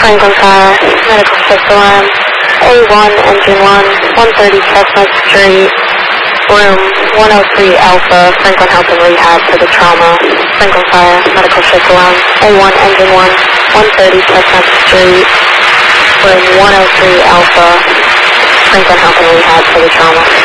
Franklin Fire, medical shift alarm, A1, engine 1, 130 Chestnut Street, room 103 Alpha, Franklin Health and Rehab for the trauma. Franklin Fire, medical shift alarm, A1, engine 1, 130 Chestnut Street, room 103 Alpha, Franklin Health and Rehab for the trauma.